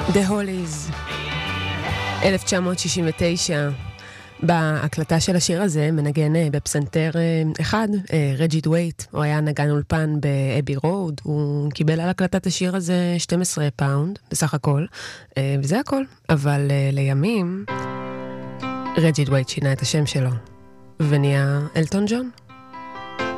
The Hollies, 1969. בהקלטה של השיר הזה מנגן בפסנתר אחד, רג'י דווייט. הוא היה נגן אולפן באבי רוד. הוא קיבל על הקלטת השיר הזה 12 פאונד בסך הכל, וזה הכל. אבל לימים רג'י דווייט שינה את השם שלו ונהיה אלטון ג'ון.